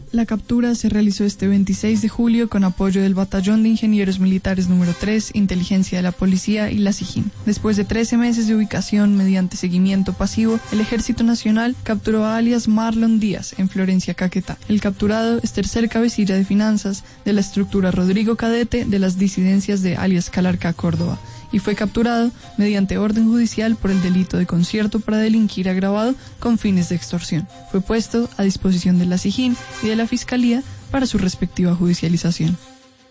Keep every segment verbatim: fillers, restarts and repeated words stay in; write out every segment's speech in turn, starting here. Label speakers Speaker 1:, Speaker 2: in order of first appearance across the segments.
Speaker 1: La captura se realizó este veintiséis de julio con apoyo del Batallón de Ingenieros Militares número tres, Inteligencia de la Policía y la SIJIN. Después de trece meses de ubicación mediante seguimiento pasivo, el Ejército Nacional capturó a alias Marlon Díaz en Florencia, Caquetá. El capturado es tercer cabecilla de finanzas de la estructura Rodrigo Cadete de las disidencias de alias Calarcá, Córdoba, y fue capturado mediante orden judicial por el delito de concierto para delinquir agravado con fines de extorsión. Fue puesto a disposición de la SIJIN y de la Fiscalía para su respectiva judicialización.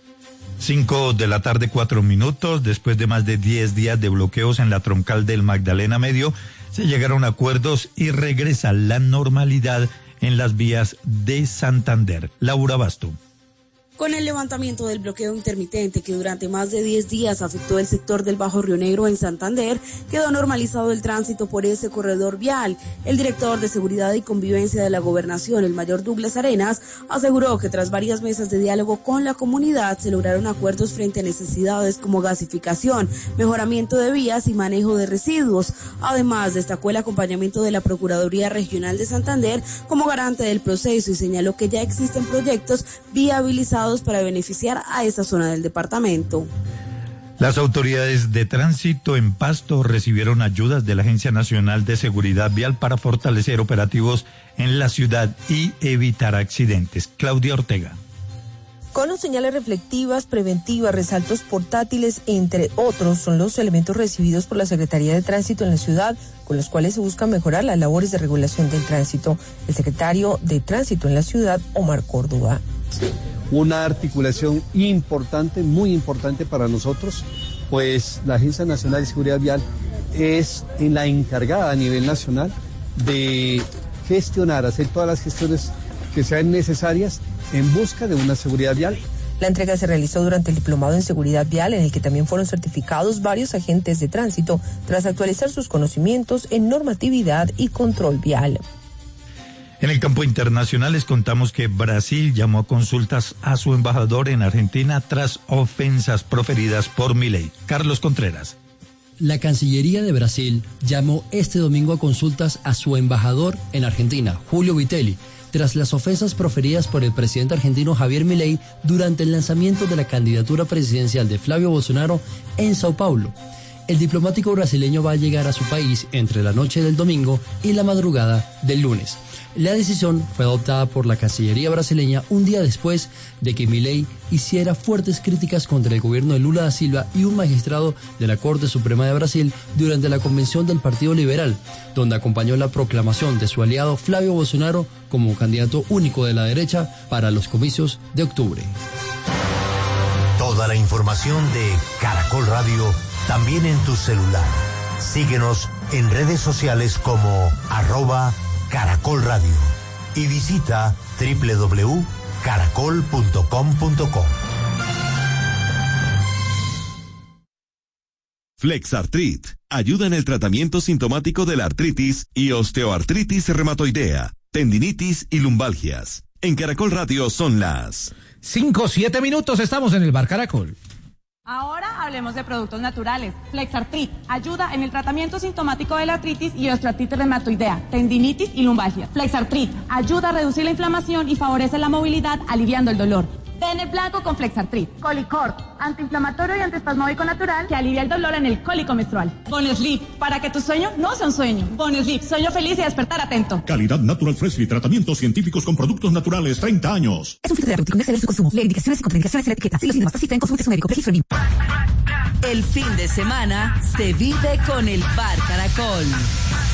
Speaker 2: Cinco de la tarde, cuatro minutos. Después de más de diez días de bloqueos en la troncal del Magdalena Medio, se llegaron a acuerdos y regresa la normalidad en las vías de Santander. Laura Basto.
Speaker 3: Con el levantamiento del bloqueo intermitente que durante más de diez días afectó el sector del Bajo Río Negro en Santander, quedó normalizado el tránsito por ese corredor vial. El director de Seguridad y Convivencia de la Gobernación, el mayor Douglas Arenas, aseguró que tras varias mesas de diálogo con la comunidad se lograron acuerdos frente a necesidades como gasificación, mejoramiento de vías y manejo de residuos. Además, destacó el acompañamiento de la Procuraduría Regional de Santander como garante del proceso y señaló que ya existen proyectos viabilizados para beneficiar a esa zona del departamento.
Speaker 2: Las autoridades de tránsito en Pasto recibieron ayudas de la Agencia Nacional de Seguridad Vial para fortalecer operativos en la ciudad y evitar accidentes. Claudia Ortega.
Speaker 4: Conos, señales reflectivas, preventivas, resaltos portátiles, entre otros, son los elementos recibidos por la Secretaría de Tránsito en la ciudad, con los cuales se busca mejorar las labores de regulación del tránsito. El secretario de Tránsito en la ciudad, Omar Córdoba.
Speaker 5: Una articulación importante, muy importante para nosotros, pues la Agencia Nacional de Seguridad Vial es la encargada a nivel nacional de gestionar, hacer todas las gestiones que sean necesarias en busca de una seguridad vial.
Speaker 4: La entrega se realizó durante el Diplomado en Seguridad Vial, en el que también fueron certificados varios agentes de tránsito tras actualizar sus conocimientos en normatividad y control vial.
Speaker 2: En el campo internacional les contamos que Brasil llamó a consultas a su embajador en Argentina tras ofensas proferidas por Milei. Carlos Contreras.
Speaker 6: La Cancillería de Brasil llamó este domingo a consultas a su embajador en Argentina, Julio Vitelli, tras las ofensas proferidas por el presidente argentino Javier Milei durante el lanzamiento de la candidatura presidencial de Flavio Bolsonaro en Sao Paulo. El diplomático brasileño va a llegar a su país entre la noche del domingo y la madrugada del lunes. La decisión fue adoptada por la Cancillería brasileña un día después de que Milei hiciera fuertes críticas contra el gobierno de Lula da Silva y un magistrado de la Corte Suprema de Brasil durante la convención del Partido Liberal, donde acompañó la proclamación de su aliado Flavio Bolsonaro como candidato único de la derecha para los comicios de octubre.
Speaker 7: Toda la información de Caracol Radio también en tu celular. Síguenos en redes sociales como arroba Caracol Radio y visita doble u doble u doble u punto caracol punto com punto co.
Speaker 8: Flexartrit ayuda en el tratamiento sintomático de la artritis y osteoartritis reumatoidea, tendinitis y lumbalgias. En Caracol Radio son las
Speaker 9: cinco, siete minutos, estamos en el Bar Caracol.
Speaker 10: Ahora hablemos de productos naturales. Flexartrit ayuda en el tratamiento sintomático de la artritis y osteoartritis reumatoidea, tendinitis y lumbalgia. Flexartrit ayuda a reducir la inflamación y favorece la movilidad, aliviando el dolor. Pene blanco con Flexartrit. Colicort, antiinflamatorio y antiespasmódico natural que alivia el dolor en el cólico menstrual. Bonesleep, para que tu sueño no sea un sueño. Bonesleep, sueño feliz y despertar atento.
Speaker 11: Calidad Natural Freshly, tratamientos científicos con productos naturales, treinta años.
Speaker 12: Es un filtro terapéutico, no exceder su consumo. Lee indicaciones y contraindicaciones en la etiqueta. Si los síntomas persisten, consulte su médico. Registro.
Speaker 13: El fin de semana se vive con el Bar Caracol.